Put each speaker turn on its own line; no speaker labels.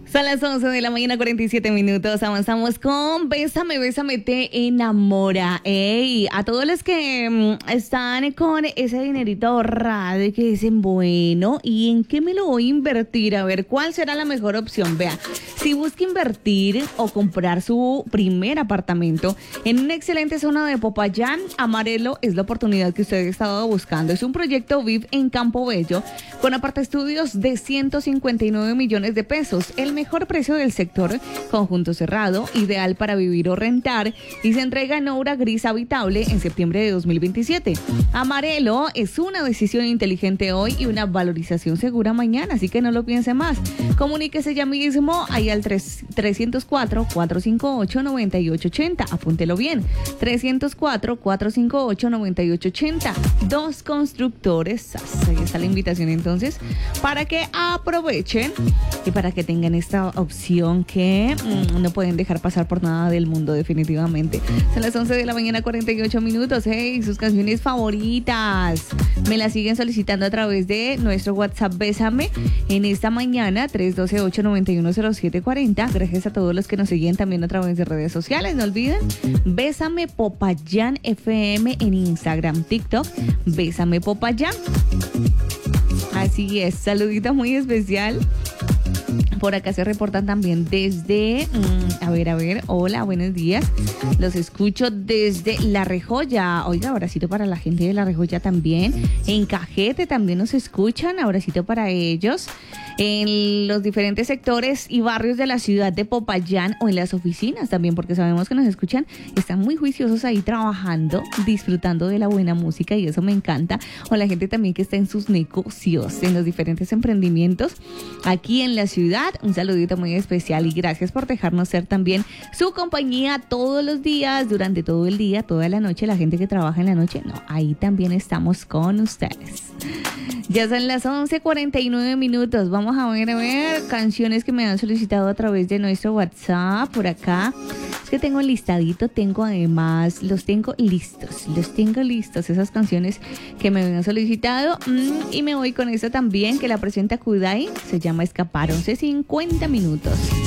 Son las 11 de la mañana, 47 minutos. Avanzamos con Bésame, Bésame, te enamora. Ey, a todos los que están con ese dinerito ahorrado y que dicen, bueno, ¿y en qué me lo voy a invertir? A ver, ¿cuál será la mejor opción? Vea, si busca invertir o comprar su primer apartamento en una excelente zona de Popayán, Amarelo es la oportunidad que usted ha estado buscando. Es un proyecto VIP en Campo Bello con apartaestudios de 159 millones de pesos. El mejor precio del sector, conjunto cerrado, ideal para vivir o rentar, y se entrega en obra gris habitable en septiembre de 2027. Amarelo es una decisión inteligente hoy y una valorización segura mañana, así que no lo piense más. Comuníquese ya mismo ahí al 304-458-9880. Apúntelo bien, 304-458-9880. Dos constructores. Ahí está la invitación entonces para que aprovechen y para que tengan esta opción que no pueden dejar pasar por nada del mundo, definitivamente. Son las 11 de la mañana, 48 minutos. Hey, sus canciones favoritas me las siguen solicitando a través de nuestro WhatsApp Bésame en esta mañana, 312-891-0740. Gracias a todos los que nos siguen también a través de redes sociales. No olviden, Bésame Popayán FM en Instagram, TikTok, Bésame Popayán. Así es, saludito muy especial. Por acá se reportan también desde, a ver, hola, buenos días. Los escucho desde La Rejoya. Oiga, abracito para la gente de La Rejoya también. En Cajete también nos escuchan, abracito para ellos. En los diferentes sectores y barrios de la ciudad de Popayán o en las oficinas también, porque sabemos que nos escuchan, están muy juiciosos ahí trabajando, disfrutando de la buena música y eso me encanta. O la gente también que está en sus negocios, en los diferentes emprendimientos aquí en la ciudad. Un saludito muy especial y gracias por dejarnos ser también su compañía todos los días, durante todo el día, toda la noche. La gente que trabaja en la noche, no, ahí también estamos con ustedes. Ya son las 11:49 minutos. Vamos a ver canciones que me han solicitado a través de nuestro WhatsApp por acá. Es que tengo listadito, los tengo listos, esas canciones que me han solicitado. Y me voy con esta también, que la presenta Kudai, se llama Escapar, 11:50 minutos.